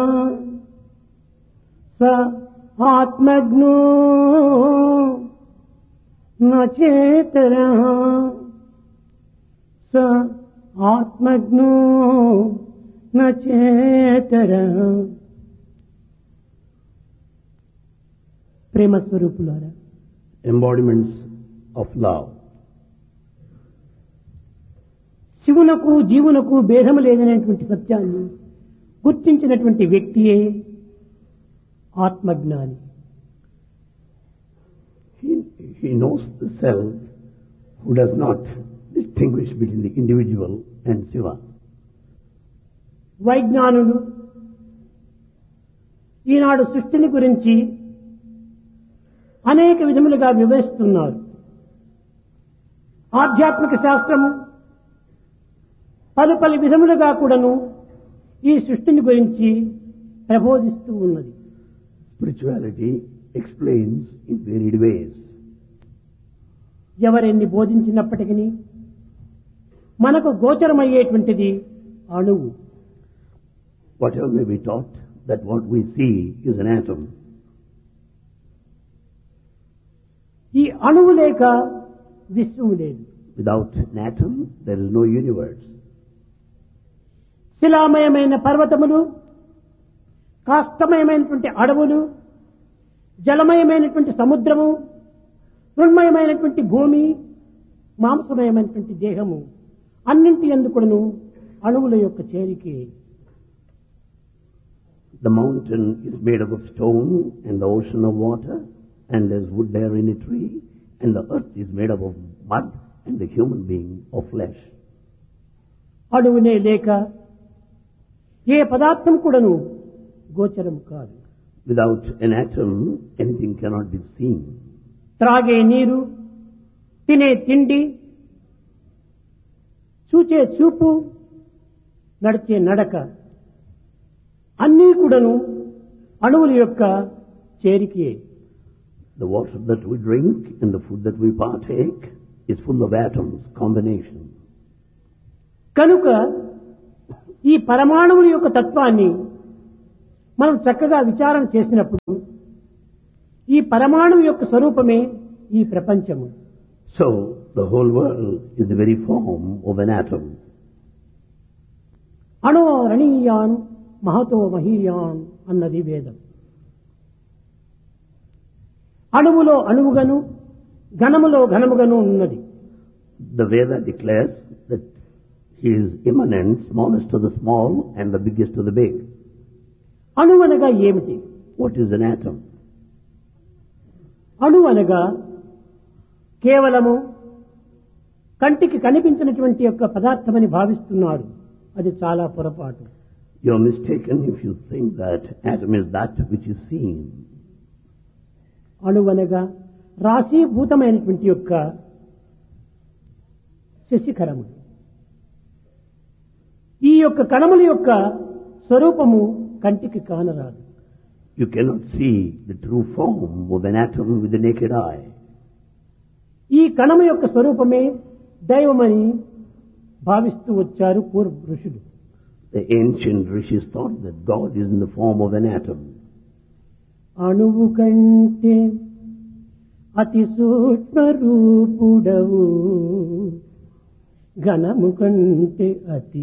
స ఆత్మజ్ఞో నచేతరః స ఆత్మజ్ఞో నచేతరః. ప్రేమ స్వరూపులారా, embodiments of love. శివునకు జీవునకు భేదము లేదనేటువంటి సత్యాన్ని గుర్తించినటువంటి వ్యక్తియే ఆత్మజ్ఞాని. He knows the self who does not distinguish between the individual and Shiva. వైజ్ఞానులు ఈనాడు సృష్టిని గురించి అనేక విధములుగా వివరిస్తున్నారు. ఆధ్యాత్మిక శాస్త్రము పలు పలు విధములుగా కూడాను ఈ సృష్టిని గురించి ప్రబోధిస్తూ ఉన్నది. Spirituality explains in varied ways. ఎవరెన్ని బోధించినప్పటికీ మనకు గోచరమయ్యేటువంటిది అణువు. Whatever may be taught, that what we see is an atom. ఈ అణువు లేక విశ్వము లేదు. Without an atom, there is no universe. శిలామయమైన పర్వతములు, కాష్టమయమైనటువంటి అడవులు, జలమయమైనటువంటి సముద్రము, మృణ్మయమైనటువంటి భూమి, మాంసమయమైనటువంటి దేహము అన్నింటి యందుకును అణువుల యొక్క చేరికే. The mountain is made up of stone and the ocean of water, and there's wood there in a tree, and the earth is made up of mud and the human being of flesh. అణువునే లేక ఏ పదార్థం కూడాను గోచరం కాదు. Without an atom, anything cannot be seen. త్రాగే నీరు, తినే తిండి, చూచే చూపు, నడిచే నడక అన్నీ కూడాను అణువుల యొక్క చేరికే. The water that we drink and the food that we partake is full of atoms, combination. కనుక ఈ పరమాణువుల యొక్క తత్వాన్ని మనం చక్కగా విచారణ చేసినప్పుడు ఈ పరమాణువు యొక్క స్వరూపమే ఈ ప్రపంచము. So, the whole world is the very form of an atom. అణో రణీయాన్ Mahato మహీయాన్ అన్నది వేదం. అణువులో అణువుగను, ఘనములో ఘనముగను ఉన్నది. The Veda declares that he is immanent, smallest of the small and the biggest of the big. అణువు అనగా ఏమిటి? What is an atom? అణువు అనగా కేవలము కంటికి కనిపించినటువంటి యొక్క పదార్థమని భావిస్తున్నారు. అది చాలా పొరపాటు. You are mistaken if you think that atom is that which is seen. అణువు అనగా రాశీభూతమైనటువంటి యొక్క శశిఖరము. ఈ యొక్క కణముల యొక్క స్వరూపము కంటికి కానరాదు. You cannot see the true form of an atom with the naked eye. ఈ కణము యొక్క స్వరూపమే దైవమని భావిస్తూ వచ్చారు పూర్వ ఋషులు. The ancient rishis thought that God is in the form of an atom. అణువు కంటే అతి సూక్ష్మ రూపుడవు, ఘనము కంటే అతి